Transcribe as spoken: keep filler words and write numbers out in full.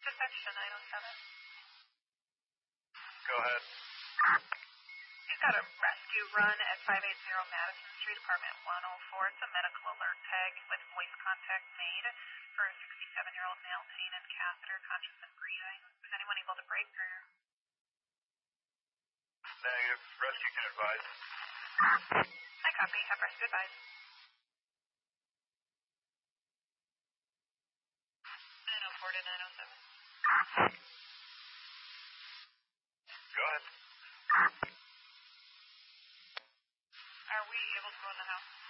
Dispatch to nine oh seven. Go ahead. You've got a rescue run at five eighty Madison Street, apartment one oh four. It's a medical alert tag with voice contact made for a sixty-seven-year-old male, pain and catheter, conscious and breathing. Is anyone able to break through? Negative. Rescue can advise. I copy. Have rescue advised. nine oh four to nine oh seven. Go ahead. Are we able to go in the house?